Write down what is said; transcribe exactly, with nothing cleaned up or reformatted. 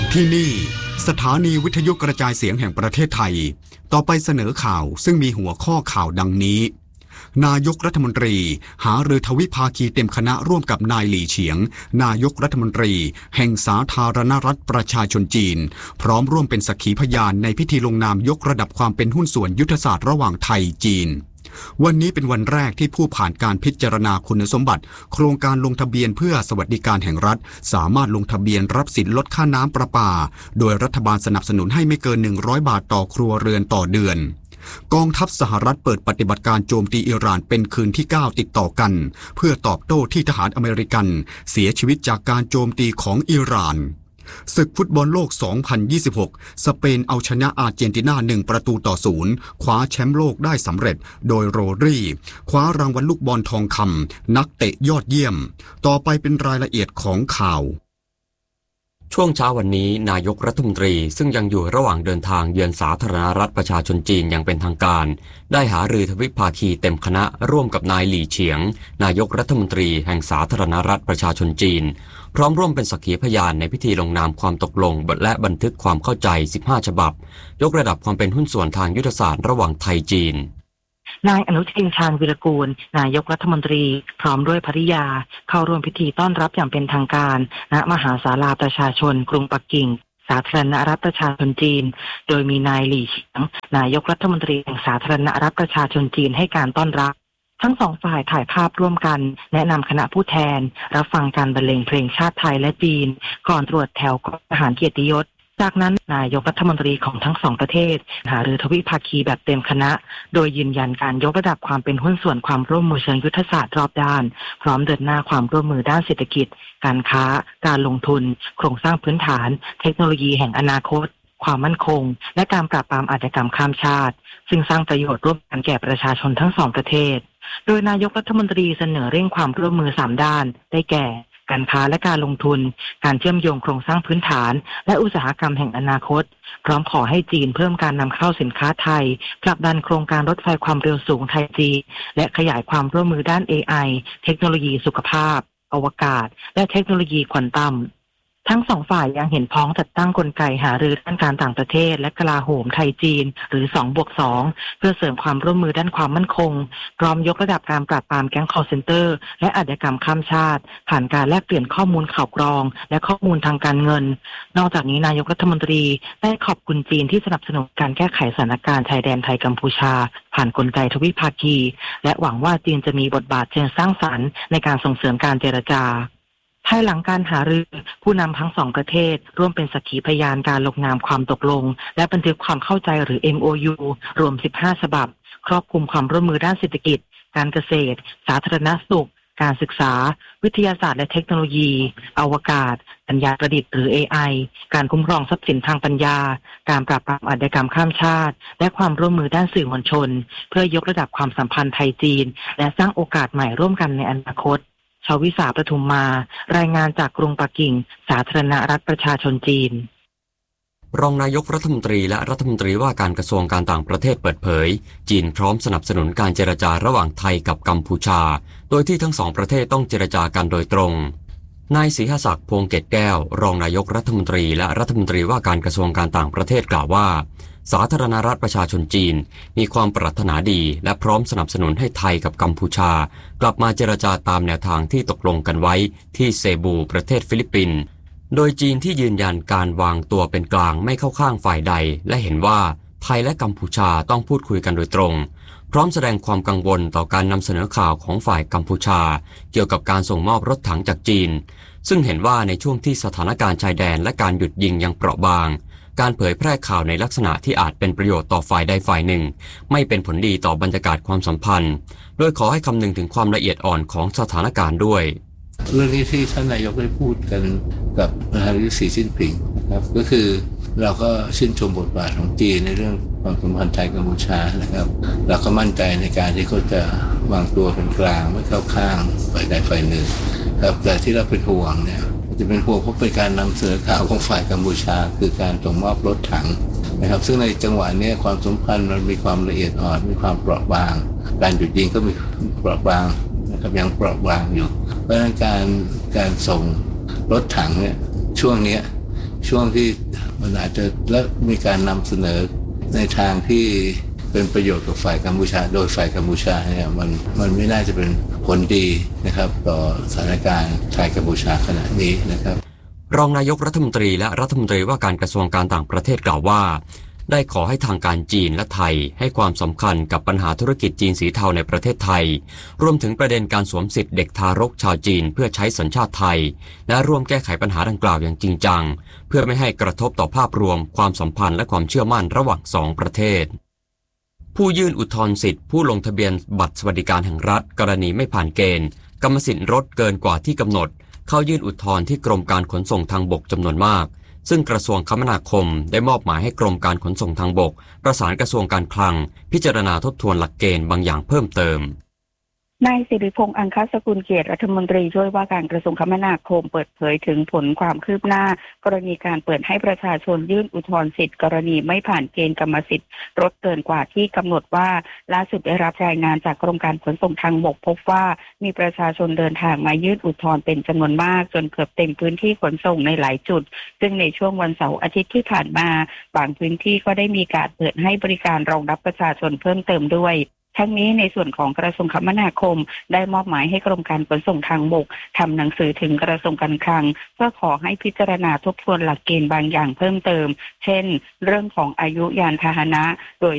ที่นี่สถานีวิทยุกระจายเสียงแห่งประเทศไทยต่อไปเสนอข่าวซึ่งมีหัวข้อข่าวดังนี้นายกรัฐมนตรีหารือทวิภาคีเต็มคณะร่วมกับนายหลี่เฉียงนายกรัฐมนตรีแห่งสาธารณรัฐประชาชนจีนพร้อมร่วมเป็นสักขีพยานในพิธีลงนามยกระดับความเป็นหุ้นส่วนยุทธศาสตร์ระหว่างไทยจีนวันนี้เป็นวันแรกที่ผู้ผ่านการพิจารณาคุณสมบัติโครงการลงทะเบียนเพื่อสวัสดิการแห่งรัฐสามารถลงทะเบียนรับสิทธิลดค่าน้ำประปาโดยรัฐบาลสนับสนุนให้ไม่เกินหนึ่งร้อยบาทต่อครัวเรือนต่อเดือนกองทัพสหรัฐเปิดปฏิบัติการโจมตีอิหร่านเป็นคืนที่เก้าติดต่อกันเพื่อตอบโต้ที่ทหารอเมริกันเสียชีวิตจากการโจมตีของอิหร่านศึกฟุตบอลโลก สองพันยี่สิบหก สเปนเอาชนะอาร์เจนตินาหนึ่งประตูต่อศูนย์คว้าแชมป์โลกได้สำเร็จโดยโรดรีคว้ารางวัลลูกบอลทองคำนักเตะยอดเยี่ยมต่อไปเป็นรายละเอียดของข่าวช่วงเช้าวันนี้นายกรัฐมนตรีซึ่งยังอยู่ระหว่างเดินทางเยือนสาธารณรัฐประชาชนจีนอย่างเป็นทางการได้หารือทวิภาคีเต็มคณะร่วมกับนายหลี่เฉียงนายกรัฐมนตรีแห่งสาธารณรัฐประชาชนจีนพร้อมร่วมเป็นสักขีพยานในพิธีลงนามความตกลงและบันทึกความเข้าใจสิบห้าฉบับยกระดับความเป็นหุ้นส่วนทางยุทธศาสตร์ระหว่างไทยจีนนายอนุทินชาญวิรากูลนายกรัฐมนตรีพร้อมด้วยภริยาเข้าร่วมพิธีต้อนรับอย่างเป็นทางการณมหาศาลาประชาชนกรุงปักกิ่งสาธารณรัฐประชาชนจีนโดยมีนายหลี่เฉียงนายกรัฐมนตรีแห่งสาธารณรัฐประชาชนจีนให้การต้อนรับทั้งสองฝ่ายถ่ายภาพร่วมกันแนะนำคณะผู้แทนรับฟังการบรรเลงเพลงชาติไทยและจีนก่อนตรวจแถวกองทหารเกียรติยศจากนั้นนายกรัฐมนตรีของทั้งสองประเทศหารือทวิภาคีแบบเต็มคณะโดยยืนยันการยกระดับความเป็นหุ้นส่วนความร่วมมือเชิงยุทธศาสตร์รอบด้านพร้อมเดินหน้าความร่วมมือด้านเศรษฐกิจการค้าการลงทุนโครงสร้างพื้นฐานเทคโนโลยีแห่งอนาคตความมั่นคงและการปราบปรามอาชญากรรมข้ามชาติซึ่งสร้างประโยชน์ร่วมกันแก่ประชาชนทั้งสองประเทศโดยนายกรัฐมนตรีเสนอเร่งความร่วมมือสามด้านได้แก่การค้าและการลงทุนการเชื่อมโยงโครงสร้างพื้นฐานและอุตสาหกรรมแห่งอนาคตพร้อมขอให้จีนเพิ่มการนำเข้าสินค้าไทยผลักดันโครงการรถไฟความเร็วสูงไทยจีนและขยายความร่วมมือด้าน เอ ไอ เทคโนโลยีสุขภาพอวกาศและเทคโนโลยีควอนตัมทั้งสองฝ่ายยังเห็นพ้องจัดตั้งกลไกหารือด้านการต่างประเทศและกลาโหมไทยจีนหรือ สองบวกสอง เพื่อเสริมความร่วมมือด้านความมั่นคงพร้อมยกระดับการปราบปรามแก๊งคอลเซ็นเตอร์และอาชญากรรมข้ามชาติผ่านการแลกเปลี่ยนข้อมูลข่าวกรองและข้อมูลทางการเงินนอกจากนี้นายกรัฐมนตรีได้ขอบคุณจีนที่สนับสนุนการแก้ไขสถานการณ์ชายแดนไทยกัมพูชาผ่านกลไกทวิภาคีและหวังว่าจีนจะมีบทบาทเชิงสร้างสรรค์ในการส่งเสริมการเจรจาภายหลังการหารือผู้นำทั้งสองประเทศร่วมเป็นสักขีพยานการลงนามความตกลงและบันทึกความเข้าใจหรือ เอ็ม โอ ยู รวมสิบห้าฉบับครอบคลุมความร่วมมือด้านเศรษฐกิจการเกษตรสาธารณสุขการศึกษาวิทยาศาสตร์และเทคโนโลยีอวกาศปัญญาประดิษฐ์หรือ เอ ไอ การคุ้มครองทรัพย์สินทางปัญญาการปราบปรามอาชญากรรมข้ามชาติและความร่วมมือด้านสื่อมวลชนเพื่อยกระดับความสัมพันธ์ไทยจีนและสร้างโอกาสใหม่ร่วมกันในอนาคตชวิสาประทุมมารายงานจากกรุงปักกิ่งสาธารณรัฐประชาชนจีนรองนายกรัฐมนตรีและรัฐมนตรีว่าการกระทรวงการต่างประเทศเปิดเผยจีนพร้อมสนับสนุนการเจรจาระหว่างไทยกับกัมพูชาโดยที่ทั้งสองประเทศต้องเจรจากันโดยตรงนายศรีหศักดิ์พวงเกตแก้วรองนายกรัฐมนตรีและรัฐมนตรีว่าการกระทรวงการต่างประเทศกล่าวว่าสาธารณรัฐประชาชนจีนมีความปรารถนาดีและพร้อมสนับสนุนให้ไทยกับกัมพูชากลับมาเจรจาตามแนวทางที่ตกลงกันไว้ที่เซบูประเทศฟิลิปปินส์โดยจีนที่ยืนยันการวางตัวเป็นกลางไม่เข้าข้างฝ่ายใดและเห็นว่าไทยและกัมพูชาต้องพูดคุยกันโดยตรงพร้อมแสดงความกังวลต่อการนำเสนอข่าวของฝ่ายกัมพูชาเกี่ยวกับการส่งมอบรถถังจากจีนซึ่งเห็นว่าในช่วงที่สถานการณ์ชายแดนและการหยุดยิงยังเปราะบางการเผยแพร่ข่าวในลักษณะที่อาจเป็นประโยชน์ต่อฝ่ายใดฝ่ายหนึ่งไม่เป็นผลดีต่อบรรยากาศความสัมพันธ์โดยขอให้คำนึงถึงความละเอียดอ่อนของสถานการณ์ด้วยเรื่องนี้ที่ท่านนายกได้พูดกันกับประธานาธิบดีสีจิ้นผิงนะครับก็คือเราก็ชื่นชมบทบาทของจีนในเรื่องความสัมพันธ์ไทยกัมพูชานะครับเราก็มั่นใจในการที่เขาจะวางตัวเป็นกลางไม่เข้าข้างฝ่ายใดฝ่ายหนึ่งครับแต่ที่เราเป็นห่วงเนี่ยจะเป็นห่วงเพราะเป็นการนำเสนอข่าวของฝ่ายกัมพูชาคือการส่งมอบรถถังนะครับซึ่งในจังหวะนี้ความสัมพันธ์มันมีความละเอียดอ่อนมีความเปราะบางการหยุดยิงก็มีเปราะบางนะครับยังเปราะบางอยู่เพราะฉะนั้นการการส่งรถถังเนี่ยช่วงนี้ช่วงที่มันอาจจะและมีการนำเสนอในทางที่เป็นประโยชน์กับฝ่ายกัมพูชาโดยฝ่ายกัมพูชาเนี่ยมันมันไม่น่าจะเป็นผลดีนะครับต่อสถานการณ์ไทยกัมพูชาขณะนี้นะครับรองนายกรัฐมนตรีและรัฐมนตรีว่าการกระทรวงการต่างประเทศกล่าวว่าได้ขอให้ทางการจีนและไทยให้ความสำคัญกับปัญหาธุรกิจจีนสีเทาในประเทศไทยรวมถึงประเด็นการสวมสิทธิเด็กทารกชาวจีนเพื่อใช้สัญชาติไทยและร่วมแก้ไขปัญหาดังกล่าวอย่างจริงจังเพื่อไม่ให้กระทบต่อภาพรวมความสัมพันธ์และความเชื่อมั่นระหว่างสองประเทศผู้ยื่นอุทธรณ์สิทธิผู้ลงทะเบียนบัตรสวัสดิการแห่งรัฐกรณีไม่ผ่านเกณฑ์กรรมสิทธิ์รถเกินกว่าที่กำหนดเข้ายื่นอุทธรณ์ที่กรมการขนส่งทางบกจำนวนมากซึ่งกระทรวงคมนาคมได้มอบหมายให้กรมการขนส่งทางบกประสานกระทรวงการคลังพิจารณาทบทวนหลักเกณฑ์บางอย่างเพิ่มเติมนายสิริพงษ์อังคสกุลเกียรติรัฐมนตรีช่วยว่าการกระทรวงคมนาคมเปิดเผยถึงผลความคืบหน้ากรณีการเปิดให้ประชาชนยื่นอุทธรณ์สิทธิกรณีไม่ผ่านเกณฑ์กรรมสิทธิ์รถเกินกว่าที่กำหนดว่าล่าสุดได้รับรายงานจากกรมการขนส่งทางบกพบว่ามีประชาชนเดินทางมายื่นอุทธรณ์เป็นจำนวนมากจนเกือบเต็มพื้นที่ขนส่งในหลายจุดซึ่งในช่วงวันเสาร์อาทิตย์ที่ผ่านมาบางพื้นที่ก็ได้มีการเปิดให้บริการรองรับประชาชนเพิ่มเติมด้วยทั้งนี้ในส่วนของกระทรวงคมนาคมได้มอบหมายให้กรมการขนส่งทางบกทำหนังสือถึงกระทรวงการคลังเพื่อขอให้พิจารณาทบทวนหลักเกณฑ์บางอย่างเพิ่มเติมเช่นเรื่องของอายุยานพาหนะโดย